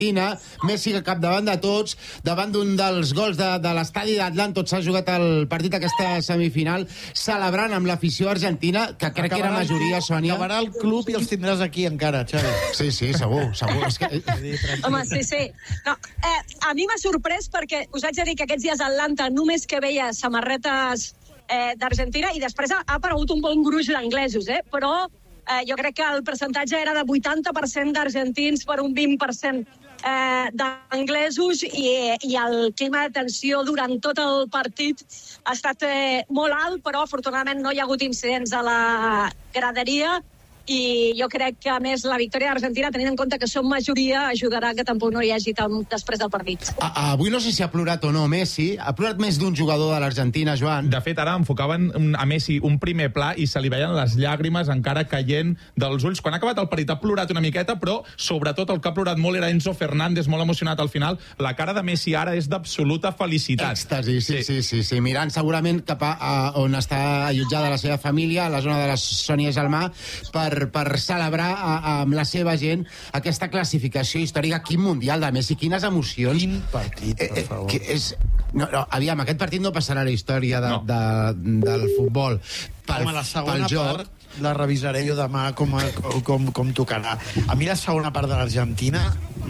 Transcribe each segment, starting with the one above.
Argentina, Messi al capdavant de tots, davant d'un dels gols de l'estadi d'Atlanta, on s'ha jugat el partit aquesta semifinal, celebrant amb l'afició argentina, que crec que era majoria, Sònia. Acabarà el club i els tindràs aquí encara, Xavi. Sí, segur. És que... Home, sí. No, a mi m'ha sorprès perquè us haig de dir que aquests dies a Atlanta només que veia samarretes d'Argentina i després ha aparegut un bon gruix d'anglesos, però jo crec que el percentatge era de 80% d'argentins per un 20% d'anglesos i el clima de tensió durant tot el partit ha estat molt alt, però afortunadament no hi ha hagut incidents a la graderia i jo crec que, a més, la victòria d'Argentina, tenint en compte que som majoria, ajudarà que tampoc no hi hagi tant després del partit. Avui no sé si ha plorat o no Messi. Ha plorat més d'un jugador de l'Argentina, Joan. De fet, ara enfocaven a Messi un primer pla i se li veien les llàgrimes encara caient dels ulls. Quan ha acabat el partit ha plorat una miqueta, però sobretot el que ha plorat molt era Enzo Fernández, molt emocionat al final. La cara de Messi ara és d'absoluta felicitat. Èxtasi, sí. Mirant segurament cap a on està allotjada la seva família, a la zona de la Sònia Gelmà, per celebrar amb la seva gent aquesta classificació històrica. Quin mundial de Messi, quines emocions. Quin partit, per favor. Aviam, aquest partit no passarà a la història del futbol. La segona part la revisaré jo demà com tocarà. A mi la segona part de l'Argentina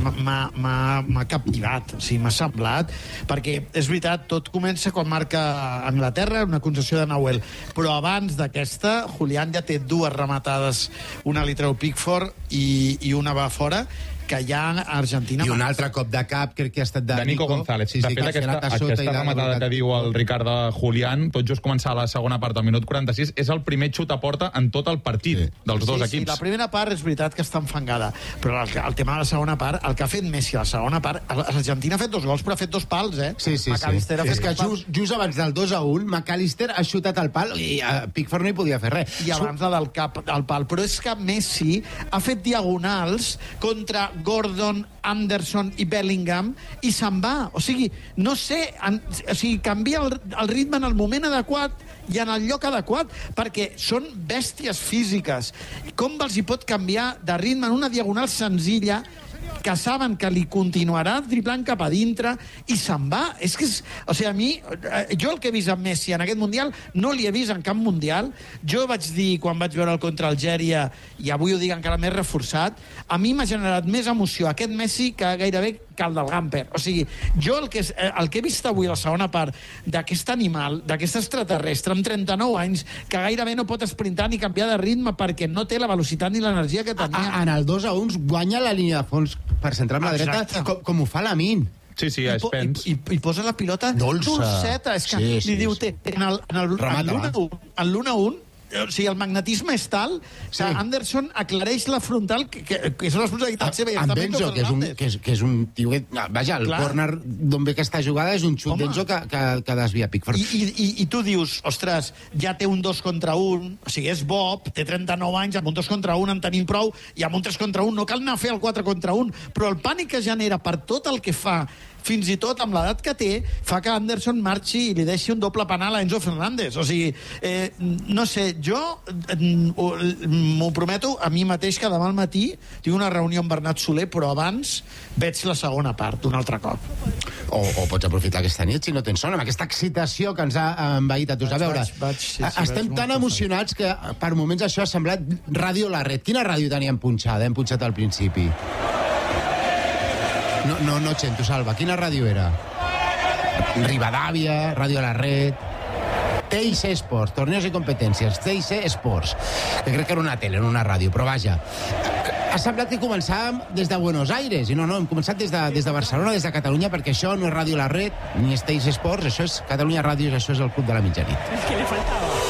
m'ha captivat, o sigui, m'ha semblat, perquè és veritat, tot comença quan marca Anglaterra, una concessió de Nahuel, però abans d'aquesta Julián ja té dues rematades, una li treu Pickford i una va fora, que ja a Argentina... I un altre cop de cap, crec que ha estat de Nico González. Sí, de fet, aquesta rematada que diu el Ricard de Julián, tot just començar la segona part al minut 46, és el primer xut a porta en tot el partit dels dos equips. Sí, la primera part és veritat que està enfangada, però el tema de la segona part, el que ha fet Messi a la segona part, l'Argentina ha fet 2 gols, però ha fet 2 pals, Sí. És que just abans del 2-1, McAllister ha xutat el pal i Pickford no hi podia fer res. I abans del cap al pal. Però és que Messi ha fet diagonals contra Gordon, Anderson i Bellingham i se'n va. O sigui, no sé, canvia el ritme en el moment adequat i en el lloc adequat, perquè són bèsties físiques. Com els hi pot canviar de ritme en una diagonal senzilla que saben que li continuarà driblant cap a dintre i se'n va? És que o sigui, a mi, jo el que he vist amb Messi en aquest Mundial no li he vist en cap Mundial. Jo vaig dir, quan vaig veure el contra Algèria, i avui ho dic encara més reforçat, a mi m'ha generat més emoció aquest Messi que gairebé que el del Gamper. O sigui, jo el que he vist avui a la segona part d'aquest animal, d'aquest extraterrestre amb 39 anys, que gairebé no pot esprintar ni canviar de ritme perquè no té la velocitat ni l'energia que tenia. En el 2-1 guanya la línia de fons per centrar amb la dreta, com ho fa Lamine. Sí, a Spence. I posa la pilota dolceta. És que li diu, en l'1-1, o sigui, el magnetisme és tal que Anderson aclareix la frontal, que és una responsabilitat seva. Amb Enzo, que és un tio... Vaja, el córner d'on ve aquesta jugada és un xut d'Enzo que desvia Pickford. I tu dius, ostres, ja té un 2 contra 1, o sigui, és Bob, té 39 anys, amb un 2 contra 1 en tenim prou, i amb un 3 contra 1 no cal anar a fer el 4 contra 1, però el pànic que genera per tot el que fa, fins i tot amb l'edat que té, fa que Anderson marxi i li deixi un doble penal a Enzo Fernández. O sigui, no sé, jo m'ho prometo a mi mateix que demà al matí tinc una reunió amb Bernat Soler, però abans veig la segona part un altre cop. O pots aprofitar aquesta nit si no tens son, amb aquesta excitació que ens ha envaït a tots. A veure, estem tan emocionats que per moments això ha semblat Ràdio La Red. Quina ràdio teníem punxada? Hem punxat al principi. No, Xento, Salva. Quina ràdio era? Rivadavia, Ràdio La Red... TIC Sports, Torneos i Competències, TIC Sports, que crec que era una tele, no una ràdio, però vaja. Ha semblat que començàvem des de Buenos Aires, i no, hem començat des de Barcelona, des de Catalunya, perquè això no és Ràdio La Red, ni és TIC Sports, això és Catalunya Ràdio, això és el Club de la Mitjanit. És que li faltava.